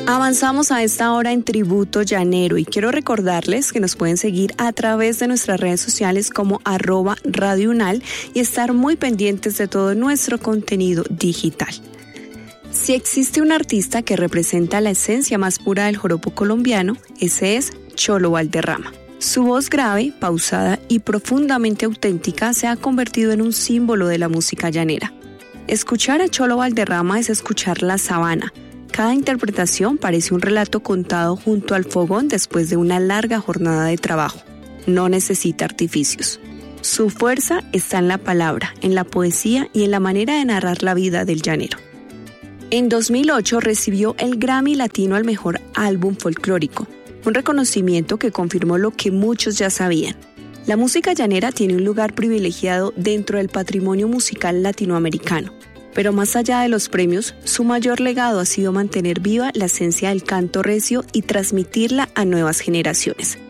Avanzamos a esta hora en Tributo Llanero y quiero recordarles que nos pueden seguir a través de nuestras redes sociales como @Radio Unal y estar muy pendientes de todo nuestro contenido digital. Si existe un artista que representa la esencia más pura del joropo colombiano, ese es Cholo Valderrama. Su voz grave, pausada y profundamente auténtica se ha convertido en un símbolo de la música llanera. Escuchar a Cholo Valderrama es escuchar la sabana. Cada interpretación parece un relato contado junto al fogón después de una larga jornada de trabajo. No necesita artificios. Su fuerza está en la palabra, en la poesía y en la manera de narrar la vida del llanero. En 2008 recibió el Grammy Latino al Mejor Álbum Folclórico, un reconocimiento que confirmó lo que muchos ya sabían. La música llanera tiene un lugar privilegiado dentro del patrimonio musical latinoamericano. Pero más allá de los premios, su mayor legado ha sido mantener viva la esencia del canto recio y transmitirla a nuevas generaciones.